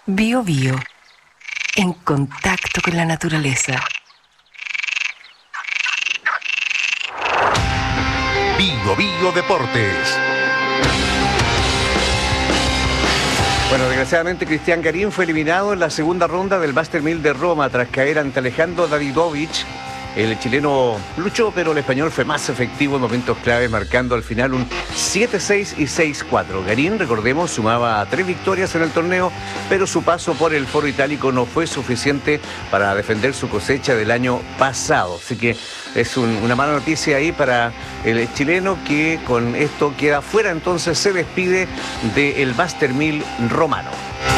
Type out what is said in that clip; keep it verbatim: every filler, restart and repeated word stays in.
Bio Bio, en contacto con la naturaleza. Bio Bio Deportes. Bueno, desgraciadamente Cristian Garín fue eliminado en la segunda ronda del Master mil de Roma tras caer ante Alejandro Davidovich. El chileno luchó, pero el español fue más efectivo en momentos clave, marcando al final un siete seis y seis cuatro. Garín, recordemos, sumaba tres victorias en el torneo, pero su paso por el foro itálico no fue suficiente para defender su cosecha del año pasado. Así que es un, una mala noticia ahí para el chileno, que con esto queda fuera, entonces se despide del Master mil romano.